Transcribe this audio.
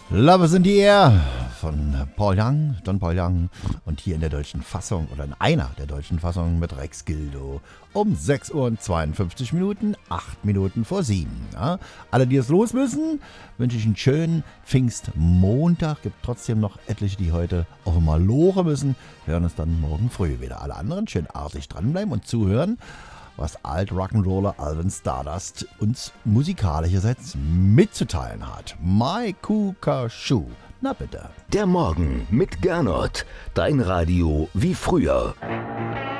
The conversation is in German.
Love is in the Air von Paul Young, John Paul Young und hier in der deutschen Fassung oder in einer der deutschen Fassungen mit Rex Gildo um 6 Uhr und 52 Minuten, 8 Minuten vor 7. Ja? Alle, die jetzt los müssen, wünsche ich einen schönen Pfingstmontag. Gibt trotzdem noch etliche, die heute auf einmal Lore müssen. Wir hören uns dann morgen früh wieder. Alle anderen schön artig dranbleiben und zuhören, was Alt-Rock'n'Roller Alvin Stardust uns musikalischerseits mitzuteilen hat. Mai Kuka Shu. Na bitte. Der Morgen mit Gernot. Dein Radio wie früher.